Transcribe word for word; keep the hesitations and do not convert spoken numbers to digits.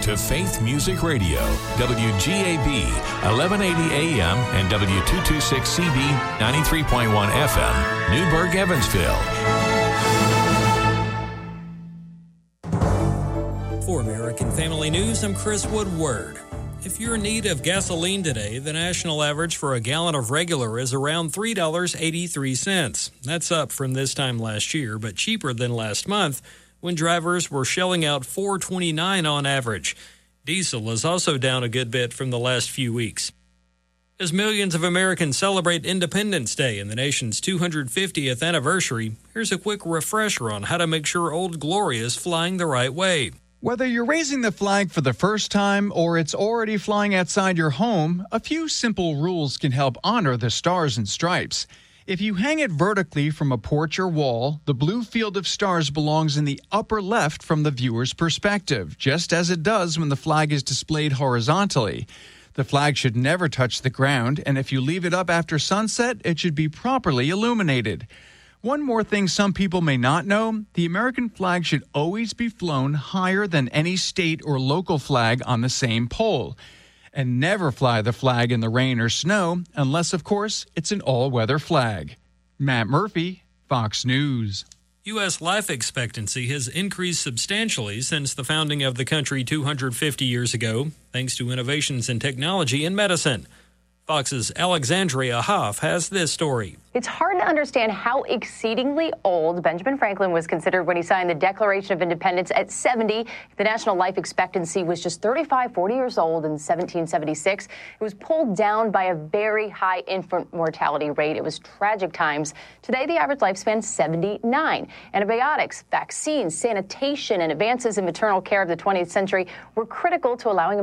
to Faith Music Radio, W G A B, eleven eighty A M and W two twenty-six C B, ninety-three point one F M, Newburgh, Evansville. For American Family News, I'm Chris Woodward. If you're in need of gasoline today, the national average for a gallon of regular is around three dollars and eighty-three cents. That's up from this time last year, but cheaper than last month when drivers were shelling out four dollars and twenty-nine cents on average. Diesel is also down a good bit from the last few weeks. As millions of Americans celebrate Independence Day and the nation's two hundred fiftieth anniversary, here's a quick refresher on how to make sure Old Glory is flying the right way. Whether you're raising the flag for the first time or it's already flying outside your home, a few simple rules can help honor the stars and stripes. If you hang it vertically from a porch or wall, the blue field of stars belongs in the upper left from the viewer's perspective, just as it does when the flag is displayed horizontally. The flag should never touch the ground, and if you leave it up after sunset, it should be properly illuminated. One more thing some people may not know, the American flag should always be flown higher than any state or local flag on the same pole. And never fly the flag in the rain or snow, unless, of course, it's an all-weather flag. Matt Murphy, Fox News. U S life expectancy has increased substantially since the founding of the country two hundred fifty years ago, thanks to innovations in technology and medicine. Fox's Alexandria Hoff has this story. It's hard to understand how exceedingly old Benjamin Franklin was considered when he signed the Declaration of Independence at seventy. The national life expectancy was just thirty-five, forty years old in seventeen seventy-six. It was pulled down by a very high infant mortality rate. It was tragic times. Today, the average lifespan is seventy-nine. Antibiotics, vaccines, sanitation, and advances in maternal care of the twentieth century were critical to allowing